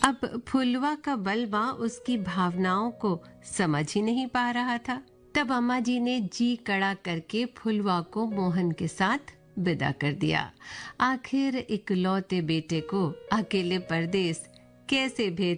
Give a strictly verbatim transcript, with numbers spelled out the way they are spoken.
अब फुलवा का बलवा उसकी भावनाओं को समझ ही नहीं पा रहा था। तब अम्मा जी ने जी कड़ा करके फुलवा को मोहन के साथ विदा कर दिया। आखिर इकलौते बेटे को अकेले परदेस कैसे भेज